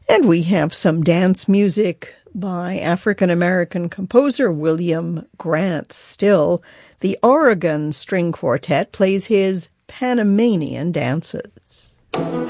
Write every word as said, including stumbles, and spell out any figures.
And we have some dance music by African-American composer William Grant Still. The Oregon String Quartet plays his Panamanian dances.